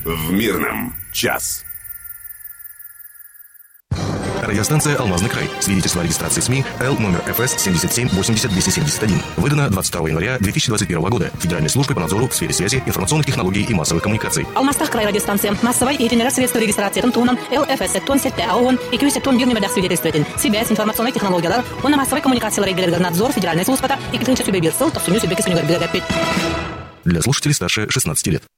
В Мирном час. Радиостанция «Алмазный край». Свидетельство о регистрации СМИ Л номер ФС 77-80-271. Выдано 22 января 2021 года Федеральной службой по надзору в сфере связи, информационных технологий и массовых коммуникаций. Алмазтах край радиостанция. Массовой и средства регистрации тунтуном ЛФС тон сетте АОН и кюсе тон бирный медах свидетельствователь. Связь, информационные технологии, он на массовой коммуникации регулярный надзор Федеральной службы и китынча сюбе бирсел, то в суню сюбе кисуню горбида. Для слушателей старше 16 лет.